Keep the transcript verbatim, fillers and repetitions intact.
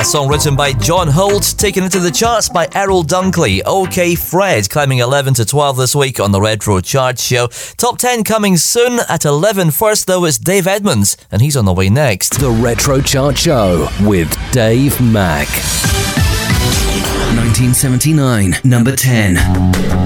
a song written by John Holt, taken into the charts by Errol Dunkley. OK Fred, climbing eleven to twelve this week on the Retro Chart Show. Top ten coming soon at eleven. First, though, it's Dave Edmunds, and he's on the way next. The Retro Chart Show with Dave Mack. nineteen seventy-nine, number ten.